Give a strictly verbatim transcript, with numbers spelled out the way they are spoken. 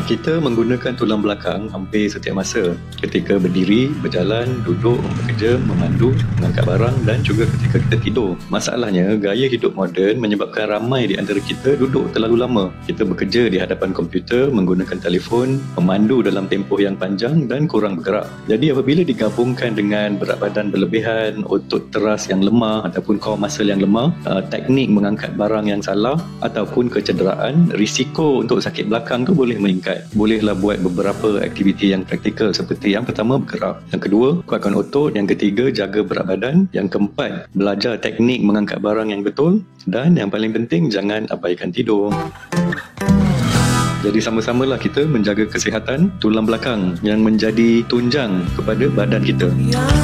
Kita menggunakan tulang belakang hampir setiap masa, ketika berdiri, berjalan, duduk, bekerja, memandu, mengangkat barang dan juga ketika kita tidur. Masalahnya, gaya hidup moden menyebabkan ramai di antara kita duduk terlalu lama. Kita bekerja di hadapan komputer, menggunakan telefon, memandu dalam tempoh yang panjang dan kurang bergerak. Jadi apabila digabungkan dengan berat badan berlebihan, otot teras yang lemah ataupun core muscle yang lemah, teknik mengangkat barang yang salah ataupun kecederaan, risiko untuk sakit belakang tu boleh meningkat. Bolehlah buat beberapa aktiviti yang praktikal seperti yang pertama, bergerak. Yang kedua, kuatkan otot. Yang ketiga, jaga berat badan. Yang keempat, belajar teknik mengangkat barang yang betul. Dan yang paling penting, jangan abaikan tidur. Jadi sama-samalah kita menjaga kesihatan tulang belakang yang menjadi tunjang kepada badan kita.